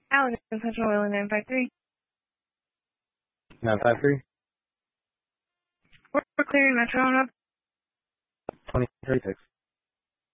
Allen, Central Oil 953. 953. We're clearing Metro on up. 2036.